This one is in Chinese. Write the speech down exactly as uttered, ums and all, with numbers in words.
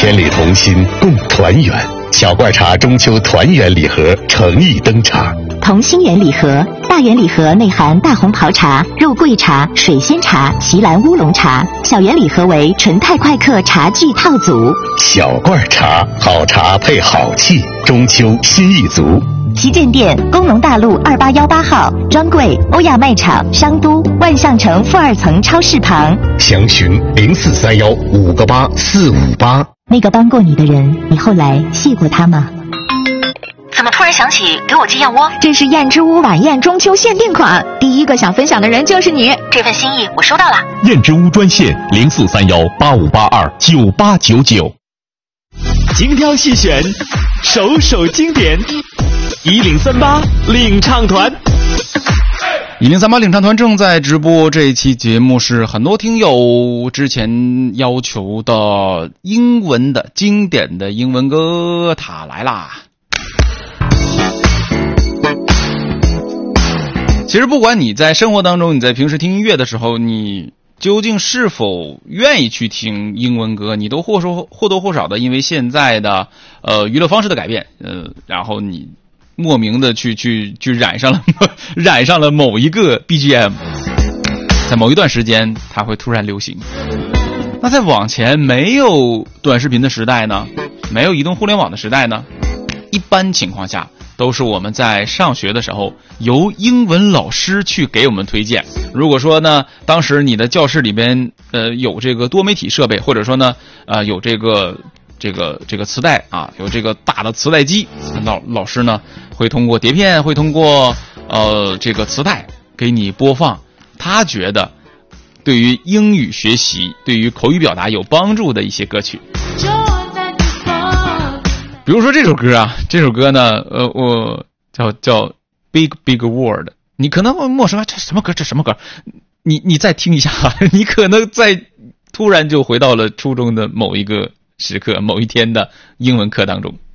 千里同心共团圆。小罐茶中秋团圆礼盒诚意登场， 同心圆礼盒，大圆礼盒内含大红袍茶、肉桂茶、水仙茶、席兰乌龙茶，小圆礼盒为纯太快客茶具套组。 小罐茶，好茶配好气，中秋心意足。 旗舰店：工农大路二八幺八号，专柜：欧亚卖场商都万象城负二层超市旁。 详询零四三幺五个八四五八。 那个帮过你的人，你后来谢过他吗？ 怎么突然想起给我寄燕窝？ 这是燕之屋晚宴中秋限定款，第一个想分享的人就是你。 这份心意我收到了。 燕之屋专线零四三幺八五八二九八九九。 精挑细选，首首经典，一零三八领唱团。 一零三八领唱团正在直播，这一期节目是很多听友之前要求的英文的经典的英文歌，它来啦。其实不管你在生活当中，你在平时听音乐的时候，你究竟是否愿意去听英文歌，你都或说或多或少的因为现在的呃娱乐方式的改变，呃，然后你莫名的去去去染上了染上了某一个 B G M， 在某一段时间它会突然流行。那在往前没有短视频的时代呢，没有移动互联网的时代呢，一般情况下都是我们在上学的时候由英文老师去给我们推荐。如果说呢当时你的教室里边呃有这个多媒体设备，或者说呢呃有这个这个这个磁带啊，有这个大的磁带机，老老师呢会通过碟片，会通过呃这个磁带给你播放他觉得对于英语学习、对于口语表达有帮助的一些歌曲。比如说这首歌啊，这首歌呢呃我叫叫 Big Big World， 你可能会陌生啊，这什么歌这什么歌，你你再听一下，你可能在突然就回到了初中的某一个时刻，某一天的英文课当中。